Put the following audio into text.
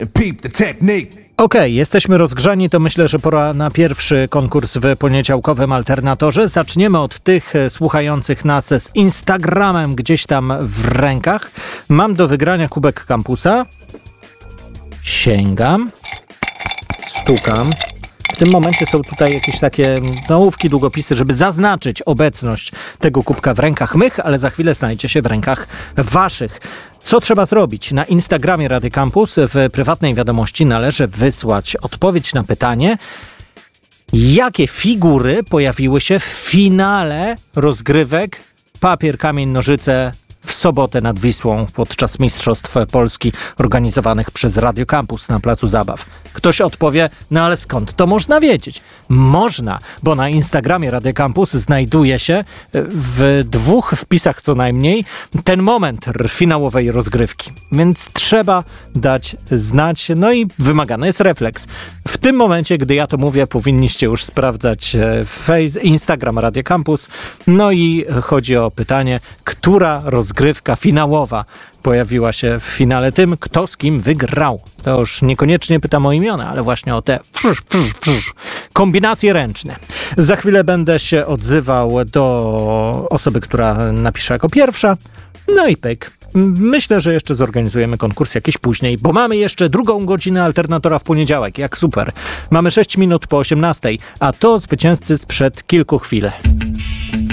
peep the technique. Okej, jesteśmy rozgrzani, to myślę, że pora na pierwszy konkurs w poniedziałkowym Alternatorze. Zaczniemy od tych słuchających nas z Instagramem gdzieś tam w rękach. Mam do wygrania kubek Kampusa. Sięgam. Stukam. W tym momencie są tutaj jakieś takie ołówki, długopisy, żeby zaznaczyć obecność tego kubka w rękach mych, ale za chwilę znajdzie się w rękach waszych. Co trzeba zrobić? Na Instagramie Radia Campus w prywatnej wiadomości należy wysłać odpowiedź na pytanie, jakie figury pojawiły się w finale rozgrywek Papier, Kamień, Nożyce w sobotę nad Wisłą podczas Mistrzostw Polski organizowanych przez Radio Campus na Placu Zabaw. Ktoś odpowie, no ale skąd to można wiedzieć? Można, bo na Instagramie Radio Campus znajduje się w 2 wpisach co najmniej ten moment finałowej rozgrywki. Więc trzeba dać znać, no i wymagany jest refleks. W tym momencie, gdy ja to mówię, powinniście już sprawdzać Instagram Radio Campus. No i chodzi o pytanie, która rozgrywka finałowa pojawiła się w finale tym, kto z kim wygrał. To już niekoniecznie pytam o imiona, ale właśnie o te kombinacje ręczne. Za chwilę będę się odzywał do osoby, która napisze jako pierwsza. No i pyk. Myślę, że jeszcze zorganizujemy konkurs jakiś później, bo mamy jeszcze drugą godzinę Alternatora w poniedziałek. Jak super. Mamy 6 minut po 18, a to zwycięzcy sprzed kilku chwil.